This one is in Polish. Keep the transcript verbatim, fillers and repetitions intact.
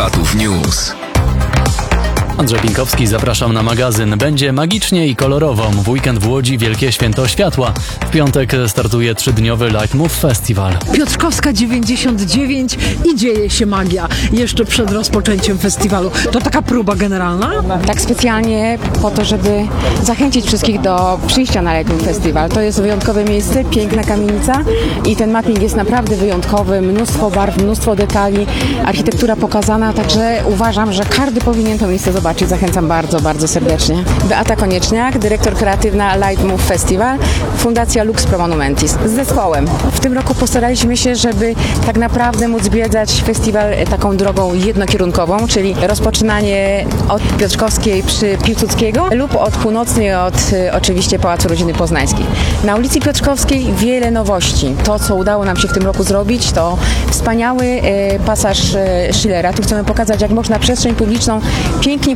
Bełchatów News. Andrzej Pinkowski, zapraszam na magazyn. Będzie magicznie i kolorowo. W weekend w Łodzi Wielkie Święto Światła. W piątek startuje trzydniowy Light Move Festival. Piotrkowska dziewięćdziesiąt dziewięć i dzieje się magia jeszcze przed rozpoczęciem festiwalu. To taka próba generalna? Tak specjalnie po to, żeby zachęcić wszystkich do przyjścia na Light Move Festival. To jest wyjątkowe miejsce, piękna kamienica i ten mapping jest naprawdę wyjątkowy. Mnóstwo barw, mnóstwo detali, architektura pokazana, także uważam, że każdy powinien to miejsce zobaczyć. Zachęcam bardzo, bardzo serdecznie. Beata Konieczniak, dyrektor kreatywna Light Move Festival, Fundacja Lux Pro Monumentis z zespołem. W tym roku postaraliśmy się, żeby tak naprawdę móc zwiedzać festiwal taką drogą jednokierunkową, czyli rozpoczynanie od Piotrkowskiej przy Piłsudskiego lub od północnej, od oczywiście Pałacu Rodziny Poznańskiej. Na ulicy Piotrkowskiej wiele nowości. To, co udało nam się w tym roku zrobić, to wspaniały pasaż Schillera. Tu chcemy pokazać, jak można przestrzeń publiczną pięknie